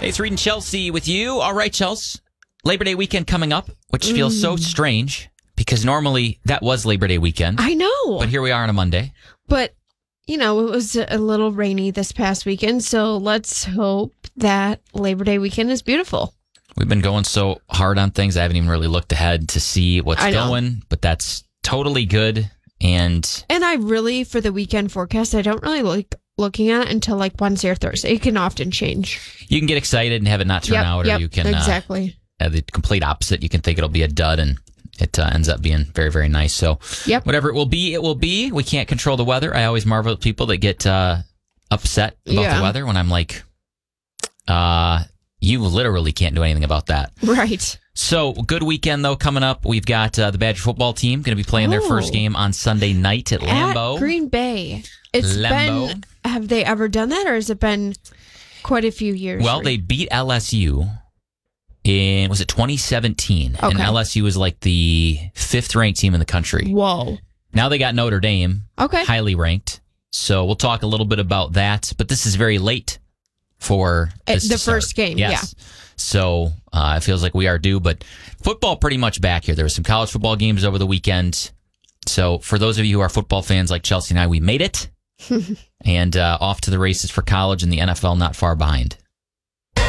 Hey, it's Reed and Chelsea with you. All right, Chelsea. Labor Day weekend coming up, which feels so strange because normally that was Labor Day weekend. I know. But here we are on a Monday. But, it was a little rainy this past weekend, so let's hope that Labor Day weekend is beautiful. We've been going so hard on things, I haven't even really looked ahead to see what's going, but that's totally good. And I really, for the weekend forecast, I don't really like looking at it until like Wednesday or Thursday. It can often change. You can get excited and have it not turn out, or you can exactly have the complete opposite. You can think it'll be a dud, and it ends up being very, very nice. So whatever it will be, it will be. We can't control the weather. I always marvel at people that get upset about the weather when I'm like, you literally can't do anything about that. Right. So, good weekend, though, coming up. We've got the Badger football team going to be playing their first game on Sunday night at Lambeau. At Green Bay. Have they ever done that, or has it been quite a few years? Well, they beat LSU in, was it 2017? Okay. And LSU was like the 5th ranked team in the country. Whoa. Now they got Notre Dame. Okay. Highly ranked. So, we'll talk a little bit about that. But this is very late for the first game. Yes. Yeah. So it feels like we are due, but football pretty much back here. There were some college football games over the weekend. So for those of you who are football fans like Chelsea and I, we made it. And off to the races for college and the NFL not far behind.